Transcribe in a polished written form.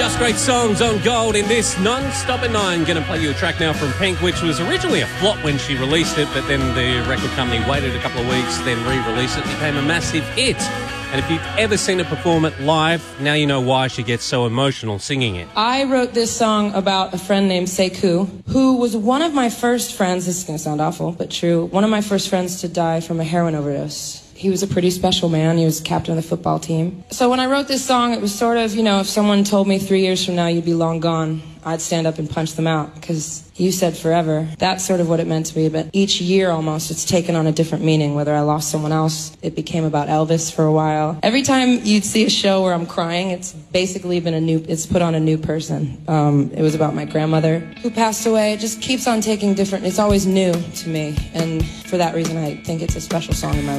Just Great Songs on Gold in this non-stop at 9. Going to play you a track now from Pink, which was originally a flop when she released it, but then the record company waited a couple of weeks, then re-released it. It became a massive hit. And if you've ever seen her perform it live, now you know why she gets so emotional singing it. I wrote this song about a friend named Sekou, who was one of my first friends, this is going to sound awful, but true, one of my first friends to die from a heroin overdose. He was a pretty special man. He was captain of the football team. So when I wrote this song, it was sort of, you know, if someone told me 3 years from now you'd be long gone, I'd stand up and punch them out, because you said forever. That's sort of what it meant to me, but each year almost it's taken on a different meaning. Whether I lost someone else, it became about Elvis for a while. Every time you'd see a show where I'm crying, it's basically been it's put on a new person. It was about my grandmother who passed away. It just keeps on taking different, it's always new to me, and for that reason I think it's a special song in my life.